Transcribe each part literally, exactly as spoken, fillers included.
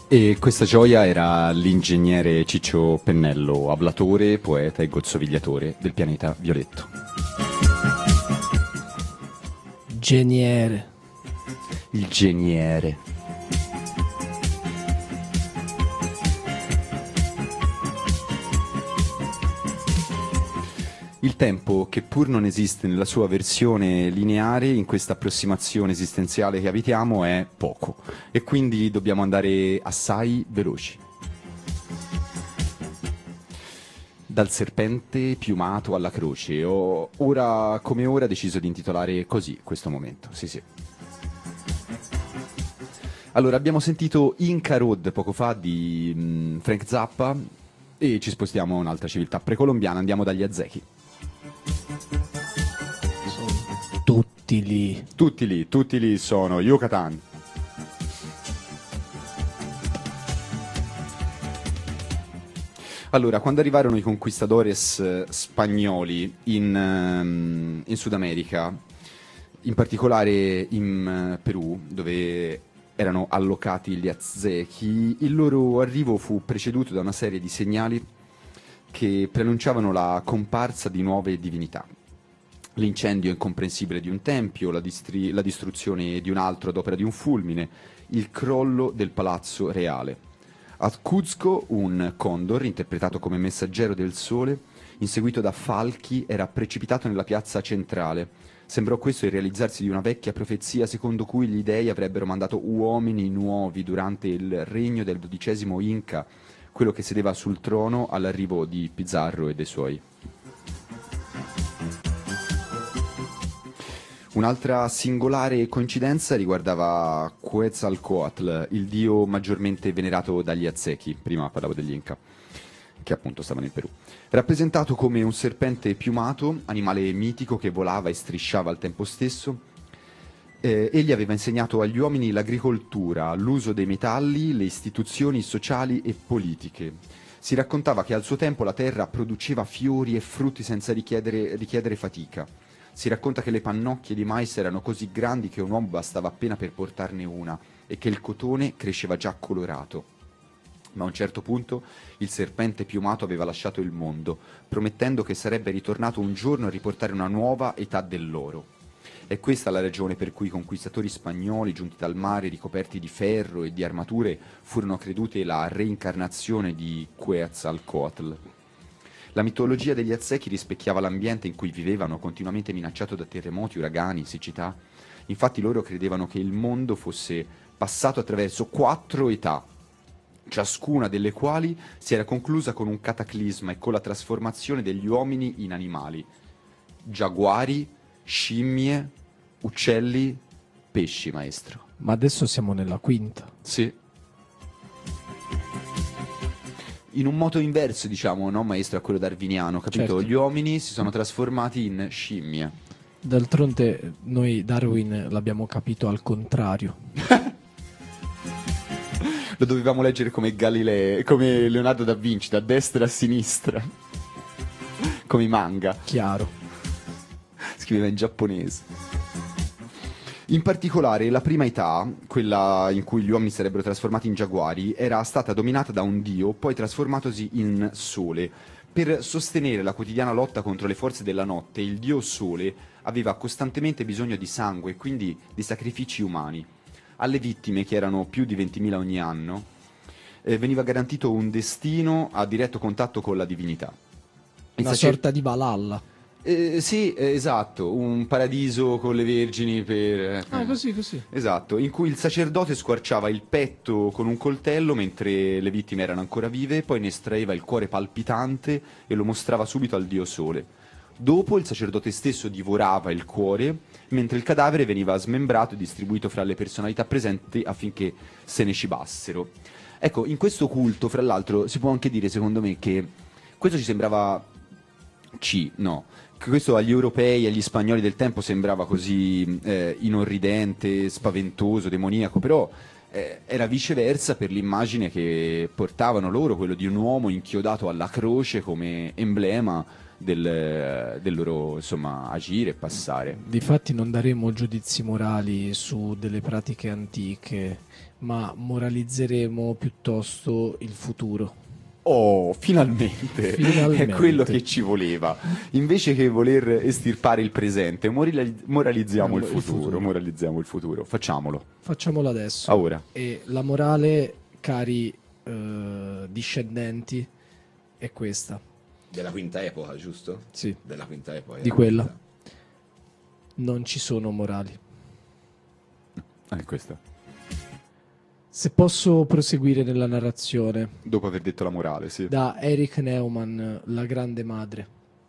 E questa gioia era l'ingegnere Ciccio Pennello, ablatore, poeta e gozzovigliatore del pianeta violetto. Geniere. Il geniere. Il tempo, che pur non esiste nella sua versione lineare, in questa approssimazione esistenziale che abitiamo, è poco. E quindi dobbiamo andare assai veloci. Dal serpente piumato alla croce. Ho ora come ora deciso di intitolare così questo momento. Sì, sì. Allora, abbiamo sentito Inca Road poco fa di mh, Frank Zappa e ci spostiamo a un'altra civiltà precolombiana, andiamo dagli Aztechi. Tutti lì. Tutti lì, tutti lì sono Yucatan. Allora, quando arrivarono i conquistadores eh, spagnoli in, ehm, in Sud America, in particolare in eh, Perù, dove erano allocati gli Aztechi, il loro arrivo fu preceduto da una serie di segnali che preannunciavano la comparsa di nuove divinità. L'incendio incomprensibile di un tempio, la, distri- la distruzione di un altro ad opera di un fulmine, il crollo del palazzo reale. A Cuzco un condor, interpretato come messaggero del sole, inseguito da falchi, era precipitato nella piazza centrale. Sembrò questo il realizzarsi di una vecchia profezia secondo cui gli dei avrebbero mandato uomini nuovi durante il regno del dodicesimo Inca, quello che sedeva sul trono all'arrivo di Pizarro e dei suoi. Un'altra singolare coincidenza riguardava Quetzalcoatl, il dio maggiormente venerato dagli Aztechi, prima parlavo degli Inca, che appunto stavano in Perù. Rappresentato come un serpente piumato, animale mitico che volava e strisciava al tempo stesso, eh, egli aveva insegnato agli uomini l'agricoltura, l'uso dei metalli, le istituzioni sociali e politiche. Si raccontava che al suo tempo la terra produceva fiori e frutti senza richiedere, richiedere fatica. Si racconta che le pannocchie di mais erano così grandi che un uomo bastava appena per portarne una e che il cotone cresceva già colorato. Ma a un certo punto il serpente piumato aveva lasciato il mondo, promettendo che sarebbe ritornato un giorno a riportare una nuova età dell'oro. È questa la ragione per cui i conquistatori spagnoli, giunti dal mare ricoperti di ferro e di armature, furono credute la reincarnazione di Quetzalcoatl. La mitologia degli Aztechi rispecchiava l'ambiente in cui vivevano, continuamente minacciato da terremoti, uragani, siccità. Infatti loro credevano che il mondo fosse passato attraverso quattro età, ciascuna delle quali si era conclusa con un cataclisma e con la trasformazione degli uomini in animali. Giaguari, scimmie, uccelli, pesci, maestro. Ma adesso siamo nella quinta. Sì. In un moto inverso, diciamo, no, maestro, a quello darwiniano, capito? Certo. Gli uomini si sono trasformati in scimmie. D'altronde noi Darwin l'abbiamo capito al contrario. Lo dovevamo leggere come Galileo, come Leonardo da Vinci, da destra a sinistra. Come i manga. Chiaro. Scriveva in giapponese. In particolare la prima età, quella in cui gli uomini sarebbero trasformati in giaguari, era stata dominata da un dio, poi trasformatosi in sole. Per sostenere la quotidiana lotta contro le forze della notte, il dio sole aveva costantemente bisogno di sangue e quindi di sacrifici umani. Alle vittime, che erano più di ventimila ogni anno, eh, veniva garantito un destino a diretto contatto con la divinità. Il Una sacer- sorta di Valhalla. Eh, sì, eh, esatto, un paradiso con le vergini per... eh, Ah, così, così. Esatto, in cui il sacerdote squarciava il petto con un coltello mentre le vittime erano ancora vive, poi ne estraeva il cuore palpitante e lo mostrava subito al dio sole. Dopo il sacerdote stesso divorava il cuore, mentre il cadavere veniva smembrato e distribuito fra le personalità presenti affinché se ne cibassero. Ecco, in questo culto, fra l'altro, si può anche dire, secondo me, che questo ci sembrava... C, no. Questo agli europei, agli spagnoli del tempo sembrava così eh, inorridente, spaventoso, demoniaco, però eh, era viceversa per l'immagine che portavano loro, quello di un uomo inchiodato alla croce come emblema del, del loro insomma agire e passare. Difatti non daremo giudizi morali su delle pratiche antiche, ma moralizzeremo piuttosto il futuro. Oh, finalmente, Finalmente. È quello che ci voleva. Invece che voler estirpare il presente, morali- moralizziamo No, il il futuro, futuro. moralizziamo il futuro. Facciamolo. Facciamolo adesso. A ora. E la morale, cari eh, discendenti, è questa. Della quinta epoca, giusto? Sì, Della quinta epoca. di quella. Non ci sono morali. Ah, è questa. Se posso proseguire nella narrazione, Dopo aver detto la morale, sì. da Erich Neumann, La grande madre.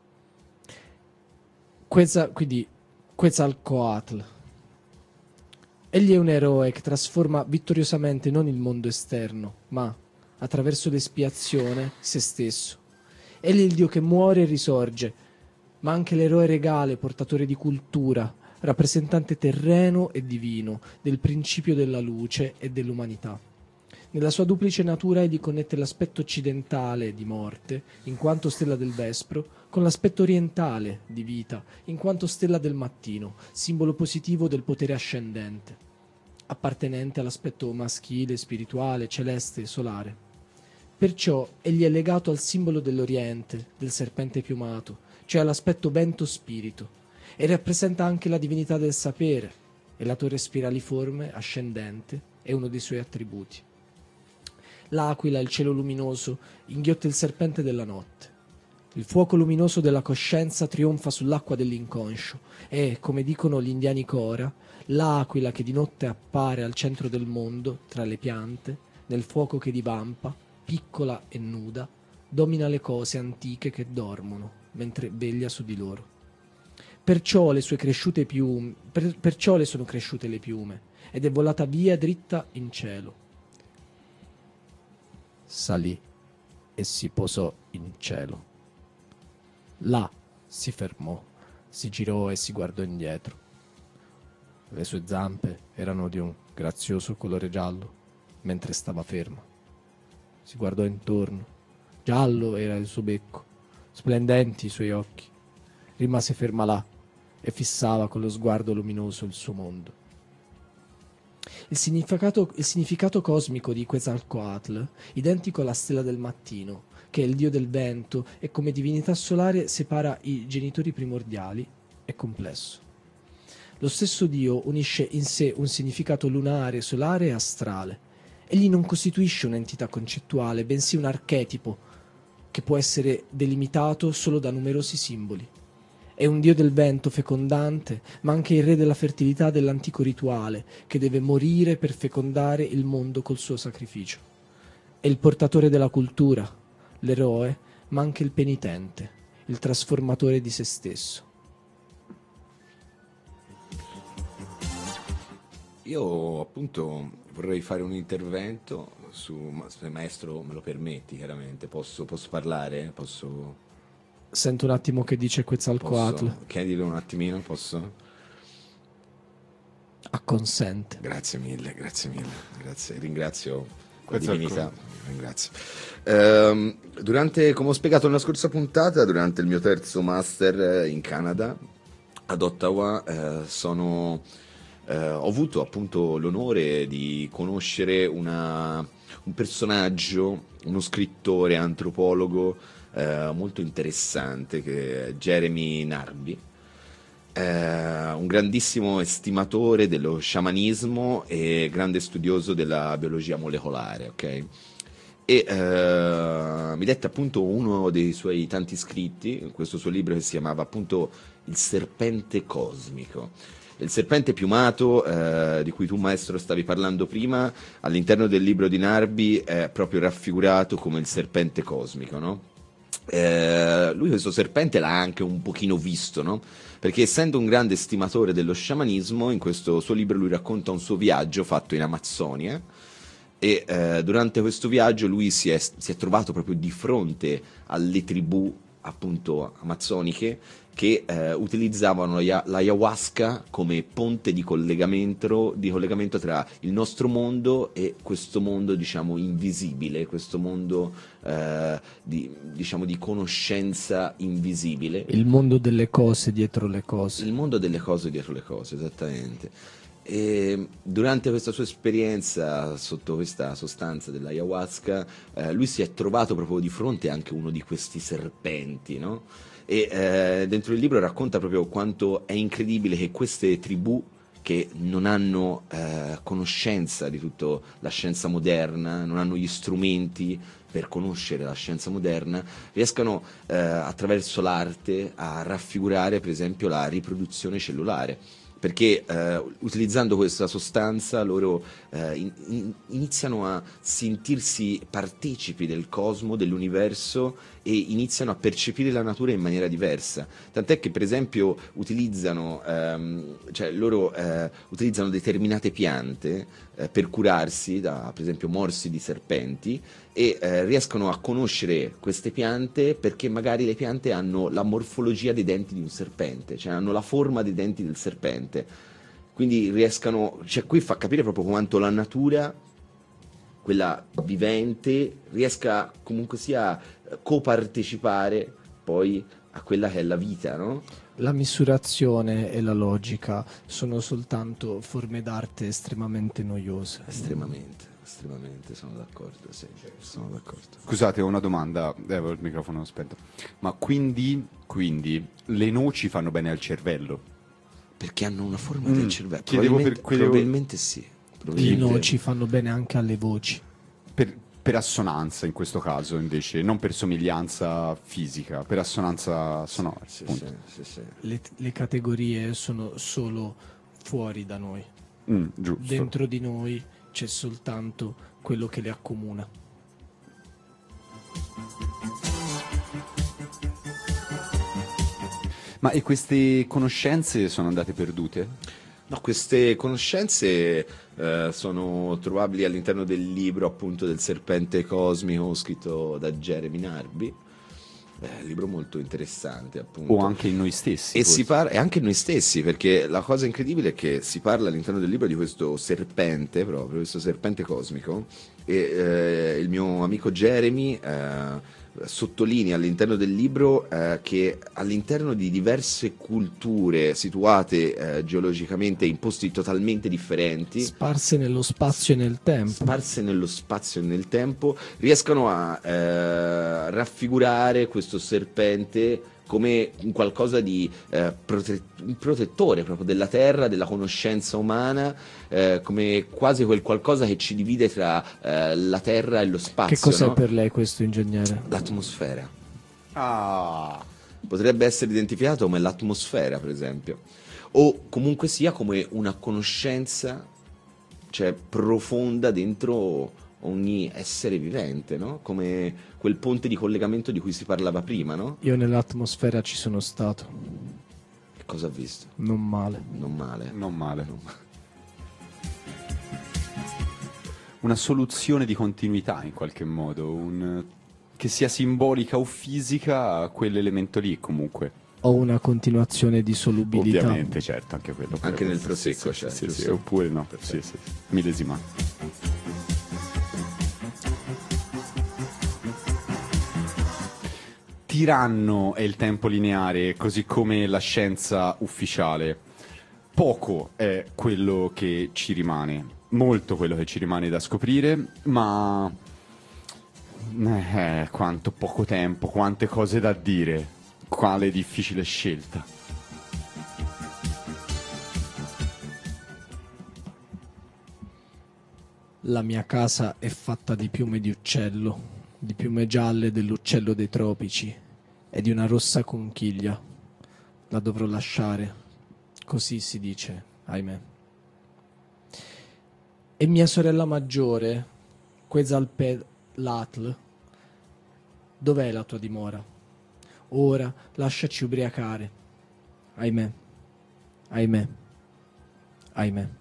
Quetzal- quindi Quetzalcoatl. Egli è un eroe che trasforma vittoriosamente non il mondo esterno, ma, attraverso l'espiazione, se stesso. Egli è il Dio che muore e risorge, ma anche l'eroe regale, portatore di cultura, rappresentante terreno e divino del principio della luce e dell'umanità. Nella sua duplice natura egli connette l'aspetto occidentale di morte, in quanto stella del vespro, con l'aspetto orientale di vita, in quanto stella del mattino, simbolo positivo del potere ascendente, appartenente all'aspetto maschile, spirituale, celeste e solare. Perciò egli è legato al simbolo dell'Oriente, del serpente piumato, cioè all'aspetto vento-spirito, e rappresenta anche la divinità del sapere, e la torre spiraliforme ascendente è uno dei suoi attributi. L'aquila, il cielo luminoso, inghiotte il serpente della notte. Il fuoco luminoso della coscienza trionfa sull'acqua dell'inconscio e, come dicono gli indiani Cora, l'aquila che di notte appare al centro del mondo, tra le piante, nel fuoco che divampa, piccola e nuda, domina le cose antiche che dormono, mentre veglia su di loro. Perciò le sue cresciute piume, per, perciò le sono cresciute le piume, ed è volata via dritta in cielo. Salì e si posò in cielo. Là si fermò, si girò e si guardò indietro. Le sue zampe erano di un grazioso colore giallo, mentre stava ferma. Si guardò intorno. Giallo era il suo becco, splendenti i suoi occhi. Rimase ferma là e fissava con lo sguardo luminoso il suo mondo. Il significato, il significato cosmico di Quetzalcoatl, identico alla stella del mattino, che è il dio del vento e come divinità solare separa i genitori primordiali, è complesso. Lo stesso dio unisce in sé un significato lunare, solare e astrale. Egli non costituisce un'entità concettuale, bensì un archetipo che può essere delimitato solo da numerosi simboli. È un dio del vento fecondante, ma anche il re della fertilità dell'antico rituale, che deve morire per fecondare il mondo col suo sacrificio. È il portatore della cultura, l'eroe, ma anche il penitente, il trasformatore di se stesso. Io appunto vorrei fare un intervento su, ma se maestro me lo permetti chiaramente, posso, posso parlare? Posso... Sento un attimo che dice Quetzalcoatl. Posso chiedilo un attimino, posso? Acconsente. Grazie mille, grazie mille, grazie, ringrazio la Quetzalcoatl. divinità, ringrazio. Ehm, durante, come ho spiegato nella scorsa puntata, durante il mio terzo master in Canada, ad Ottawa, eh, sono, eh, ho avuto appunto l'onore di conoscere una, un personaggio, uno scrittore, antropologo, Eh, molto interessante, che è Jeremy Narby, eh, un grandissimo estimatore dello sciamanismo e grande studioso della biologia molecolare, ok? E eh, mi dette appunto uno dei suoi tanti scritti, questo suo libro che si chiamava appunto Il serpente cosmico. Il serpente piumato, eh, di cui tu maestro stavi parlando prima, all'interno del libro di Narby è proprio raffigurato come il serpente cosmico, no? Eh, lui questo serpente l'ha anche un pochino visto, no? Perché essendo un grande estimatore dello sciamanismo, in questo suo libro lui racconta un suo viaggio fatto in Amazzonia e eh, durante questo viaggio lui si è, si è trovato proprio di fronte alle tribù appunto amazzoniche che eh, utilizzavano l'aya- l'ayahuasca come ponte di collegamento, di collegamento tra il nostro mondo e questo mondo, diciamo, invisibile, questo mondo eh, di, diciamo, di conoscenza invisibile. Il mondo delle cose dietro le cose. Il mondo delle cose dietro le cose, esattamente. E durante questa sua esperienza sotto questa sostanza dell'ayahuasca, eh, lui si è trovato proprio di fronte anche a uno di questi serpenti, no? E eh, dentro il libro racconta proprio quanto è incredibile che queste tribù che non hanno eh, conoscenza di tutta la scienza moderna, non hanno gli strumenti per conoscere la scienza moderna, riescano eh, attraverso l'arte a raffigurare per esempio la riproduzione cellulare. Perché eh, utilizzando questa sostanza loro eh, in, in, iniziano a sentirsi partecipi del cosmo, dell'universo, e iniziano a percepire la natura in maniera diversa. Tant'è che per esempio utilizzano, ehm, cioè loro eh, utilizzano determinate piante eh, per curarsi da per esempio morsi di serpenti, e eh, riescono a conoscere queste piante perché magari le piante hanno la morfologia dei denti di un serpente, cioè hanno la forma dei denti del serpente. Quindi riescano, cioè qui fa capire proprio quanto la natura, quella vivente, riesca comunque sia a copartecipare poi a quella che è la vita, no? La misurazione e la logica sono soltanto forme d'arte estremamente noiose. Estremamente, estremamente, sono d'accordo, sì, sono d'accordo. Scusate, ho una domanda, eh, avevo il microfono spento. Ma quindi, quindi le noci fanno bene al cervello? Perché hanno una forma Mm, del cervello, chiedevo probabilmente, per quello- probabilmente sì. Le probabilmente- noci fanno bene anche alle voci. Per, per assonanza in questo caso invece, non per somiglianza fisica, per assonanza sonora. Sì, appunto. sì, sì, sì. Le, le categorie sono solo fuori da noi. Mm, giusto. Dentro di noi c'è soltanto quello che le accomuna. Ma e queste conoscenze sono andate perdute? No, queste conoscenze eh, sono trovabili all'interno del libro appunto del serpente cosmico scritto da Jeremy Narby. Eh, libro molto interessante appunto. O anche in noi stessi? E forse? si parla, e anche noi stessi, perché la cosa incredibile è che si parla all'interno del libro di questo serpente, proprio, questo serpente cosmico, e eh, il mio amico Jeremy eh, sottolinea all'interno del libro eh, che all'interno di diverse culture situate eh, geologicamente in posti totalmente differenti, Sparse nello spazio e nel tempo. sparse nello spazio e nel tempo, riescano a eh, raffigurare questo serpente come un qualcosa di eh, prote- un protettore proprio della terra, della conoscenza umana, eh, come quasi quel qualcosa che ci divide tra eh, la terra e lo spazio. Che cos'è no? per lei questo ingegnere? L'atmosfera. Ah, Potrebbe essere identificato come l'atmosfera, per esempio, o comunque sia come una conoscenza, cioè profonda dentro ogni essere vivente, no? Come quel ponte di collegamento di cui si parlava prima, no? Io nell'atmosfera ci sono stato. Che cosa ha visto? Non male. Non male. non male. Non male. Una soluzione di continuità in qualche modo, un- che sia simbolica o fisica, quell'elemento lì comunque. Ho una continuazione di solubilità. Ovviamente, certo, anche quello. Anche quello. nel Sì, prosecco, sì, cioè, sì, giusto? sì, oppure no, sì, Perfetto. sì, sì. Millesima. Tiranno è il tempo lineare, così come la scienza ufficiale. Poco è quello che ci rimane, molto quello che ci rimane da scoprire, ma eh, quanto poco tempo, quante cose da dire, quale difficile scelta. La mia casa è fatta di piume di uccello, di piume gialle dell'uccello dei tropici e di una rossa conchiglia. La dovrò lasciare, così si dice, ahimè. E mia sorella maggiore, Quetzalcoatl, dov'è la tua dimora? Ora lasciaci ubriacare. Ahimè, ahimè, ahimè.